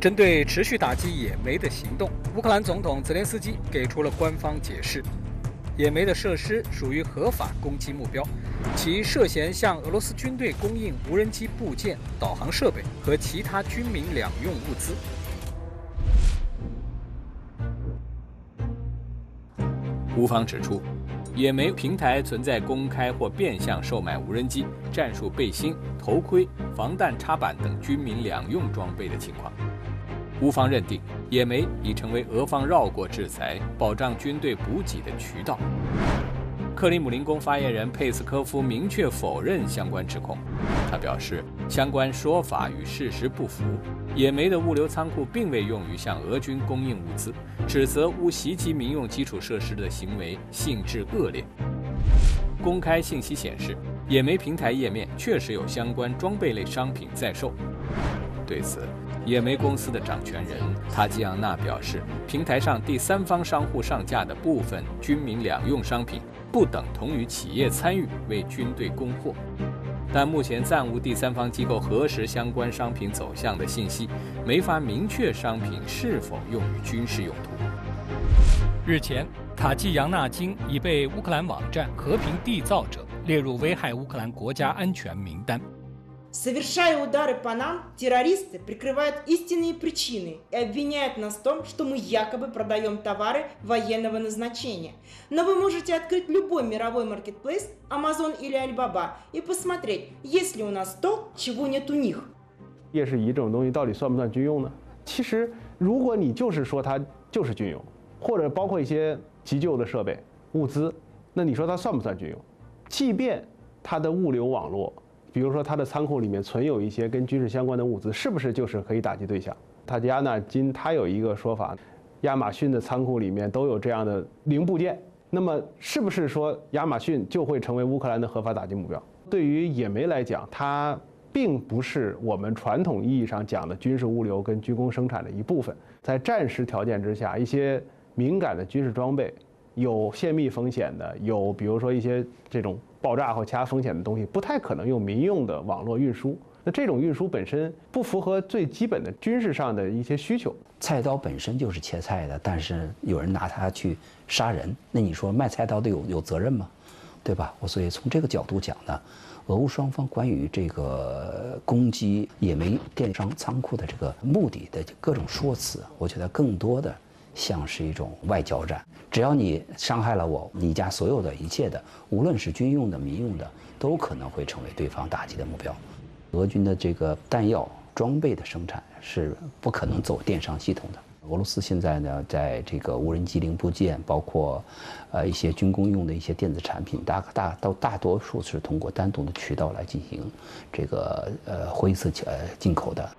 针对持续打击野莓的行动，乌克兰总统泽连斯基给出了官方解释：野莓的设施属于合法攻击目标，其涉嫌向俄罗斯军队供应无人机部件、导航设备和其他军民两用物资。乌方指出，野莓平台存在公开或变相售卖无人机、战术背心、头盔、防弹插板等军民两用装备的情况。乌方认定，野莓已成为俄方绕过制裁、保障军队补给的渠道。克里姆林宫发言人佩斯科夫明确否认相关指控，他表示，相关说法与事实不符。野莓的物流仓库并未用于向俄军供应物资，指责乌袭击民用基础设施的行为性质恶劣。公开信息显示，野莓平台页面确实有相关装备类商品在售。对此，野莓公司的掌权人塔吉扬娜表示，平台上第三方商户上架的部分军民两用商品不等同于企业参与为军队供货，但目前暂无第三方机构核实相关商品走向的信息，没法明确商品是否用于军事用途。日前，塔季扬纳金已被乌克兰网站和平缔造者列入危害乌克兰国家安全名单。 Совершая удары по нам, террористы прикрывают истинные причины и обвиняют нас в том, что мы якобы продаем товары военного назначения. Но вы можете открыть любой мировой маркетплейс, Amazon или Alibaba, и посмотреть, есть ли у нас то, чего нет у них. 夜视仪这种东西到底算不算军用呢？其实，如果你就是说它就是军用，或者包括一些急救的设备、物资，那你说它算不算军用？即便它的物流网络，比如说它的仓库里面存有一些跟军事相关的物资，是不是就是可以打击对象？塔吉亚纳金他有一个说法，亚马逊的仓库里面都有这样的零部件，那么是不是说亚马逊就会成为乌克兰的合法打击目标？对于野莓来讲，它并不是我们传统意义上讲的军事物流跟军工生产的一部分。在战时条件之下，一些敏感的军事装备，有泄密风险的，有比如说一些这种爆炸或其他风险的东西，不太可能用民用的网络运输。那这种运输本身不符合最基本的军事上的一些需求。 菜刀本身就是切菜的，但是有人拿它去杀人，那你说卖菜刀的有责任吗？对吧？所以从这个角度讲呢，俄乌双方关于这个攻击野莓电商仓库的这个目的的各种说辞，我觉得更多的像是一种外交战。只要你伤害了我，你家所有的一切的，无论是军用的、民用的，都可能会成为对方打击的目标。俄军的这个弹药装备的生产是不可能走电商系统的。俄罗斯现在呢，在这个无人机零部件，包括一些军工用的一些电子产品，大多数是通过单独的渠道来进行这个灰色进口的。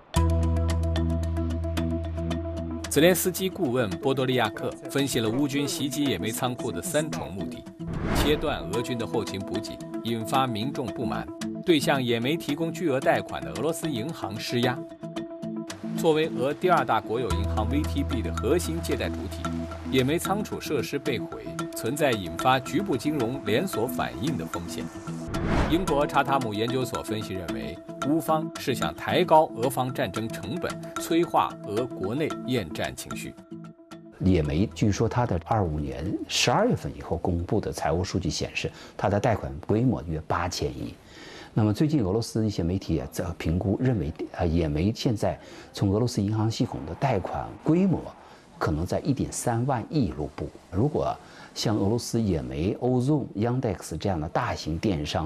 泽连斯基顾问波多利亚克分析了乌军袭击野莓仓库的3重目的：切断俄军的后勤补给，引发民众不满，对向野莓提供巨额贷款的俄罗斯银行施压。作为俄第2大国有银行 VTB 的核心借贷主体，野莓仓储设施被毁，存在引发局部金融连锁反应的风险。英国查塔姆研究所分析认为，乌方是想抬高俄方战争成本，催化俄国内厌战情绪。 野莓据说它的25年12月份以后公布的财务数据显示，它的贷款规模约8000亿。那么最近俄罗斯一些媒体也在评估，认为野莓现在从俄罗斯银行系统的贷款规模可能在1.3万亿卢布。如果像俄罗斯野莓、Ozon、Yandex 这样的大型电商